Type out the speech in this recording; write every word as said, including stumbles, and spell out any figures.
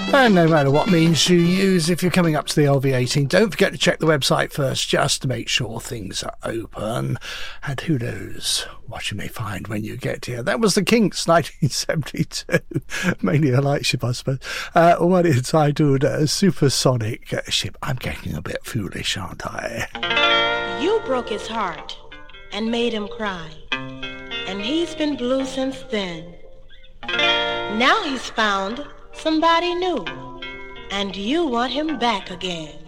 And no matter what means you use, if you're coming up to the L V eighteen, don't forget to check the website first just to make sure things are open. And who knows what you may find when you get here. That was the Kinks, nineteen seventy-two. Mainly a light ship, I suppose. Uh, one entitled uh, Supersonic Ship. I'm getting a bit foolish, aren't I? You broke his heart and made him cry. And he's been blue since then. Now he's found somebody new, and you want him back again.